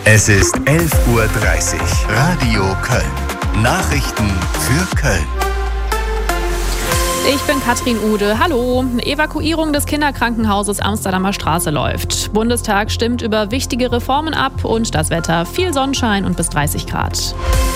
Es ist 11:30 Uhr. Radio Köln. Nachrichten für Köln. Ich bin Katrin Ude. Hallo. Evakuierung des Kinderkrankenhauses Amsterdamer Straße läuft. Bundestag stimmt über wichtige Reformen ab und das Wetter. Viel Sonnenschein und bis 30 Grad.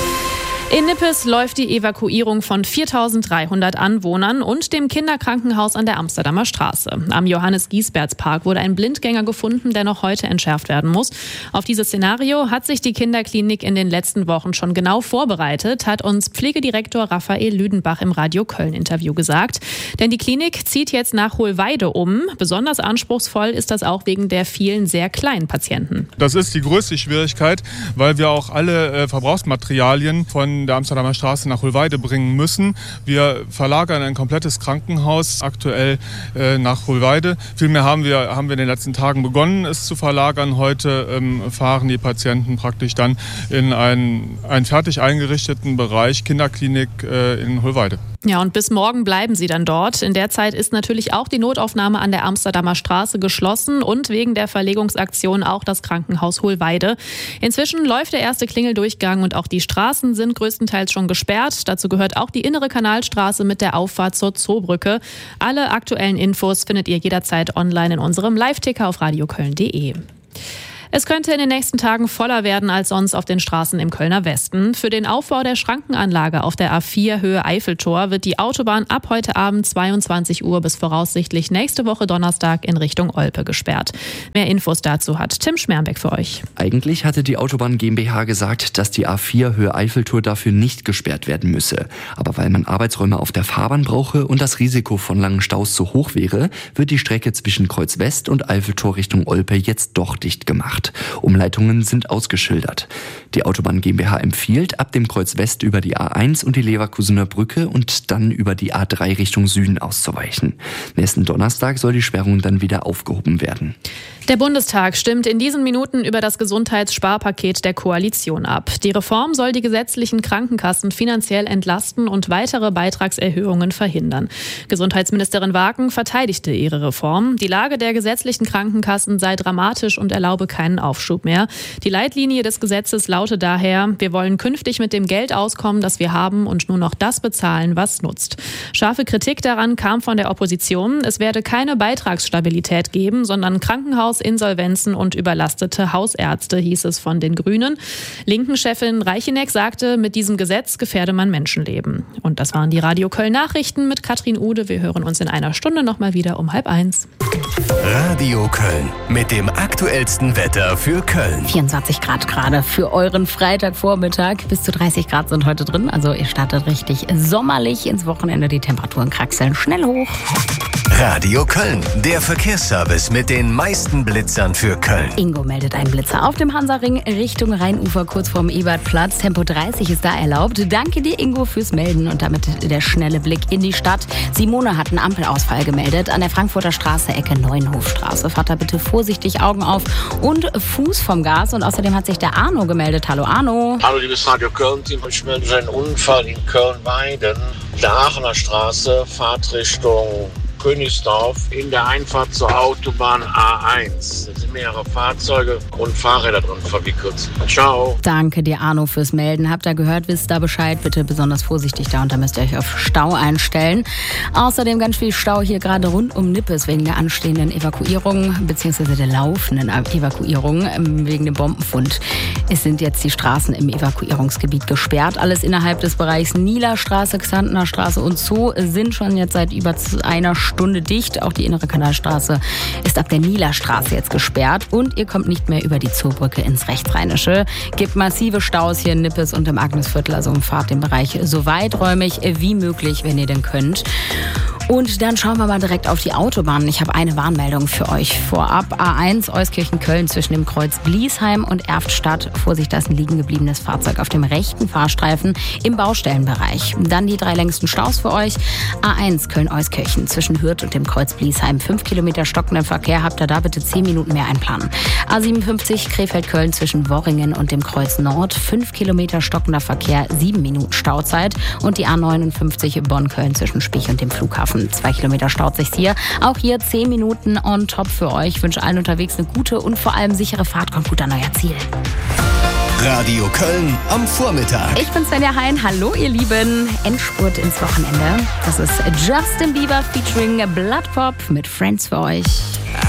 In Nippes läuft die Evakuierung von 4.300 Anwohnern und dem Kinderkrankenhaus an der Amsterdamer Straße. Am Johannes-Giesberts-Park wurde ein Blindgänger gefunden, der noch heute entschärft werden muss. Auf dieses Szenario hat sich die Kinderklinik in den letzten Wochen schon genau vorbereitet, hat uns Pflegedirektor Raphael Lüdenbach im Radio Köln-Interview gesagt. Denn die Klinik zieht jetzt nach Hohlweide um. Besonders anspruchsvoll ist das auch wegen der vielen sehr kleinen Patienten. Das ist die größte Schwierigkeit, weil wir auch alle Verbrauchsmaterialien von der Amsterdamer Straße nach Hohlweide bringen müssen. Wir verlagern ein komplettes Krankenhaus aktuell nach Hohlweide. Vielmehr haben wir in den letzten Tagen begonnen, es zu verlagern. Heute fahren die Patienten praktisch dann in einen fertig eingerichteten Bereich Kinderklinik in Hohlweide. Ja, und bis morgen bleiben sie dann dort. In der Zeit ist natürlich auch die Notaufnahme an der Amsterdamer Straße geschlossen und wegen der Verlegungsaktion auch das Krankenhaus Hohlweide. Inzwischen läuft der erste Klingeldurchgang und auch die Straßen sind größtenteils schon gesperrt. Dazu gehört auch die innere Kanalstraße mit der Auffahrt zur Zoobrücke. Alle aktuellen Infos findet ihr jederzeit online in unserem Live-Ticker auf radioköln.de. Es könnte in den nächsten Tagen voller werden als sonst auf den Straßen im Kölner Westen. Für den Aufbau der Schrankenanlage auf der A4 Höhe Eiffeltor wird die Autobahn ab heute Abend 22 Uhr bis voraussichtlich nächste Woche Donnerstag in Richtung Olpe gesperrt. Mehr Infos dazu hat Tim Schmerbeck für euch. Eigentlich hatte die Autobahn GmbH gesagt, dass die A4 Höhe Eiffeltor dafür nicht gesperrt werden müsse. Aber weil man Arbeitsräume auf der Fahrbahn brauche und das Risiko von langen Staus zu hoch wäre, wird die Strecke zwischen Kreuz West und Eiffeltor Richtung Olpe jetzt doch dicht gemacht. Umleitungen sind ausgeschildert. Die Autobahn GmbH empfiehlt, ab dem Kreuz West über die A1 und die Leverkusener Brücke und dann über die A3 Richtung Süden auszuweichen. Nächsten Donnerstag soll die Sperrung dann wieder aufgehoben werden. Der Bundestag stimmt in diesen Minuten über das Gesundheitssparpaket der Koalition ab. Die Reform soll die gesetzlichen Krankenkassen finanziell entlasten und weitere Beitragserhöhungen verhindern. Gesundheitsministerin Waken verteidigte ihre Reform. Die Lage der gesetzlichen Krankenkassen sei dramatisch und erlaube keinen Aufschub mehr. Die Leitlinie des Gesetzes lautet daher: Wir wollen künftig mit dem Geld auskommen, das wir haben, und nur noch das bezahlen, was nutzt. Scharfe Kritik daran kam von der Opposition. Es werde keine Beitragsstabilität geben, sondern Krankenhausinsolvenzen und überlastete Hausärzte, hieß es von den Grünen. Linken-Chefin Reicheneck sagte, mit diesem Gesetz gefährde man Menschenleben. Und das waren die Radio Köln Nachrichten mit Katrin Ude. Wir hören uns in einer Stunde nochmal wieder um 12:30. Radio Köln mit dem aktuellsten Wetter für Köln. 24 Grad gerade für euren Freitagvormittag. Bis zu 30 Grad sind heute drin. Also ihr startet richtig sommerlich ins Wochenende. Die Temperaturen kraxeln schnell hoch. Radio Köln, der Verkehrsservice mit den meisten Blitzern für Köln. Ingo meldet einen Blitzer auf dem Hansaring Richtung Rheinufer kurz vorm Ebertplatz. Tempo 30 ist da erlaubt. Danke dir, Ingo, fürs Melden und damit der schnelle Blick in die Stadt. Simone hat einen Ampelausfall gemeldet an der Frankfurter Straße, Ecke Neuenhofstraße. Fahrt da bitte vorsichtig Augen auf und Fuß vom Gas. Und außerdem hat sich der Arno gemeldet. Hallo Arno. Hallo liebes Radio Köln-Team. Ich melde einen Unfall in Köln-Weiden. Der Aachener Straße, Fahrtrichtung Königsdorf in der Einfahrt zur Autobahn A1. Da sind mehrere Fahrzeuge und Fahrräder drin verwickelt. Ciao. Danke dir, Arno, fürs Melden. Habt ihr gehört, wisst da Bescheid. Bitte besonders vorsichtig da und da müsst ihr euch auf Stau einstellen. Außerdem ganz viel Stau hier gerade rund um Nippes wegen der anstehenden Evakuierung bzw. der laufenden Evakuierung wegen dem Bombenfund. Es sind jetzt die Straßen im Evakuierungsgebiet gesperrt. Alles innerhalb des Bereichs Nielerstraße, Xantener Straße und Zoo sind schon jetzt seit über einer Stunde dicht. Auch die innere Kanalstraße ist ab der Nielerstraße jetzt gesperrt und ihr kommt nicht mehr über die Zoobrücke ins Rechtsrheinische. Gibt massive Staus hier in Nippes und im Agnesviertel, also umfahrt den Bereich so weiträumig wie möglich, wenn ihr denn könnt. Und dann schauen wir mal direkt auf die Autobahn. Ich habe eine Warnmeldung für euch vorab. A1 Euskirchen-Köln zwischen dem Kreuz Bliesheim und Erftstadt. Vorsicht, da ist ein liegen gebliebenes Fahrzeug auf dem rechten Fahrstreifen im Baustellenbereich. Dann die 3 längsten Staus für euch. A1 Köln-Euskirchen zwischen Hürth und dem Kreuz Bliesheim. 5 Kilometer stockenden Verkehr. Habt ihr da bitte 10 Minuten mehr einplanen. A57 Krefeld-Köln zwischen Worringen und dem Kreuz Nord. 5 Kilometer stockender Verkehr. 7 Minuten Stauzeit. Und die A59 Bonn-Köln zwischen Spich und dem Flughafen. 2 Kilometer staut sich's hier. Auch hier 10 Minuten on top für euch. Ich wünsche allen unterwegs eine gute und vor allem sichere Fahrt. Kommt gut an euer Ziel. Radio Köln am Vormittag. Ich bin Svenja Hein. Hallo ihr Lieben. Endspurt ins Wochenende. Das ist Justin Bieber featuring Blood Pop mit Friends für euch.